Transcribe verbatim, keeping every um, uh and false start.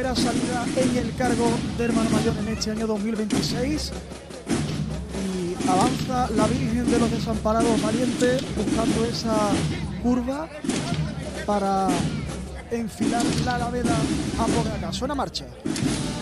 primera salida en el cargo de hermano mayor en este año dos mil veintiséis. Y avanza la Virgen de los Desamparados valiente buscando esa curva para enfilar la Alaveda a Pogacar. Suena marcha.